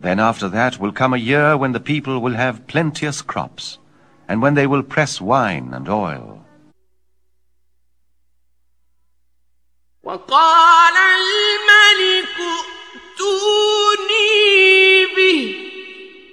Then after that will come a year when the people will have plenteous crops, and when they will press wine and oil. وقال